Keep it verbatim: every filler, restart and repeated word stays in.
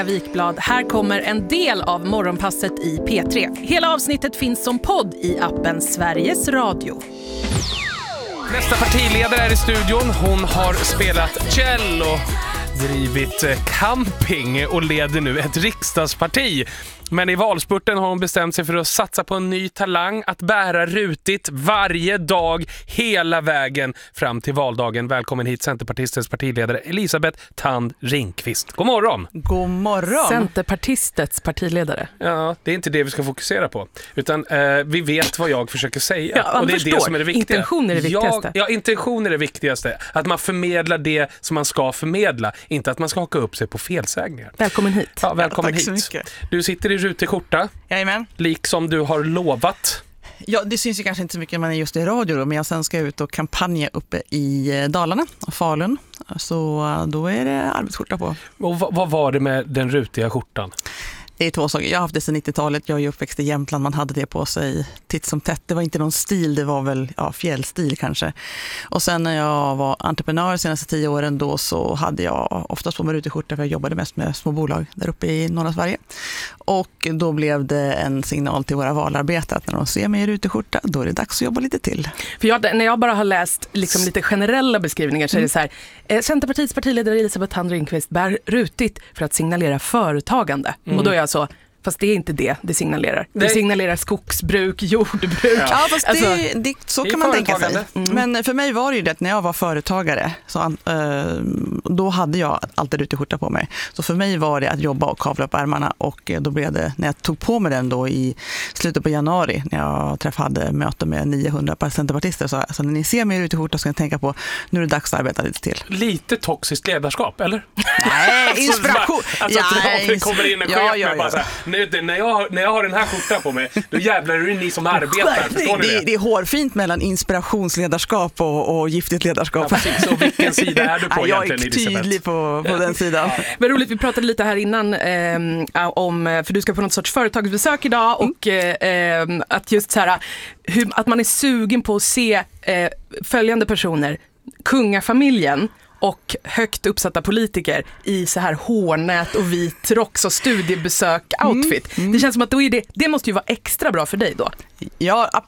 Vikblad. Här kommer en del av morgonpasset i P tre. Hela avsnittet finns som podd i appen Sveriges Radio. Nästa partiledare är i studion. Hon har spelat cello, drivit camping och leder nu ett riksdagsparti. Men i valspurten har hon bestämt sig för att satsa på en ny talang, att bära rutigt varje dag hela vägen fram till valdagen. Välkommen hit Centerpartistens partiledare Elisabeth Thand Ringqvist. God morgon! God morgon! Centerpartistets partiledare. Ja, det är inte det vi ska fokusera på. Utan eh, vi vet vad jag försöker säga. Ja, och det är förstår. det som är det viktiga. Intention är det viktigaste. Ja, ja, intention är det viktigaste. Att man förmedlar det som man ska förmedla. Inte att man ska haka upp sig på felsägningar. Välkommen hit. Ja, välkommen ja, tack så hit. mycket. Du sitter i rutig skjorta. Jajamän. Liksom du har lovat. Ja, det syns ju kanske inte så mycket när man är just i radio då, men jag sen ska ut och kampanja uppe i Dalarna och Falun. Så då är det arbetsskjorta på. Och vad, vad var det med den rutiga skjortan? Det är två saker. Jag har haft det sedan nittiotalet. Jag är ju uppväxt i Jämtland. Man hade det på sig titt som tätt. Det var inte någon stil. Det var väl ja, fjällstil kanske. Och sen när jag var entreprenör de senaste tio åren då så hade jag oftast på mig rutig-skjorta för jag jobbade mest med små bolag där uppe i norra Sverige. Och då blev det en signal till våra valarbetare att när de ser mig i rutig-skjorta då är det dags att jobba lite till. För jag, när jag bara har läst liksom lite generella beskrivningar så är det så här. Eh, Centerpartiets partiledare Elisabeth Thand Ringqvist bär rutigt för att signalera företagande. Mm. Och då är jag så... Fast det är inte det det signalerar. Det signalerar skogsbruk, jordbruk. Ja, ja fast alltså, det, det, så kan man tänka sig. Mm. Men för mig var det ju det att när jag var företagare så, äh, då hade jag alltid rutig-skjorta på mig. Så för mig var det att jobba och kavla upp ärmarna och då blev det, när jag tog på mig den då i slutet på januari när jag träffade möte med niohundra centerpartister så, så när ni ser mig i rutig-skjorta så kan jag tänka på nu är det dags att arbeta lite till. Lite toxiskt ledarskap, eller? Nej, inspiration. Alltså att det kommer in en chef ja, ja, med bara så här, nu, när, jag, när jag har den här skjortan på mig, då jävlar är det ni som arbetar. Förstår ni det, det? Det är hårfint mellan inspirationsledarskap och, och giftigt ledarskap. Ja, precis. Så vilken sida är du på jag egentligen, är tydlig Elisabeth? på, på den sidan. Men roligt, vi pratade lite här innan eh, om, för du ska på något sorts företagsbesök idag och eh, att just så här, hur, att man är sugen på att se eh, följande personer, kungafamiljen och högt uppsatta politiker i så här hårnät och vit rocks och studiebesök outfit. Mm. Mm. Det känns som att då är det, det måste ju vara extra bra för dig då. Ja,